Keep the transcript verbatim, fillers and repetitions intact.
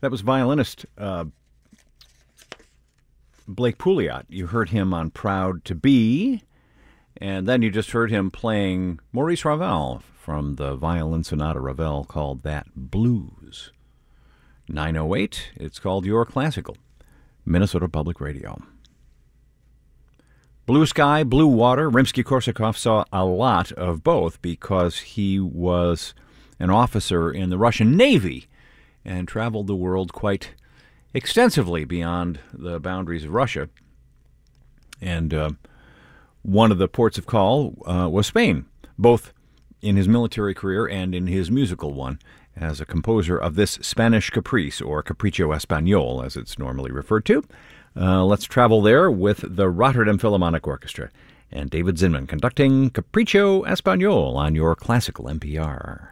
That was violinist uh, Blake Pouliot. You heard him on Proud to Be, and then you just heard him playing Maurice Ravel from the violin sonata Ravel called That Blues. nine oh eight, it's called Your Classical, Minnesota Public Radio. Blue sky, blue water. Rimsky-Korsakov saw a lot of both because he was an officer in the Russian Navy and traveled the world quite extensively beyond the boundaries of Russia. And uh, one of the ports of call uh, was Spain, both in his military career and in his musical one, as a composer of this Spanish caprice, or Capriccio Español, as it's normally referred to. Uh, let's travel there with the Rotterdam Philharmonic Orchestra and David Zinman conducting Capriccio Español on your classical N P R.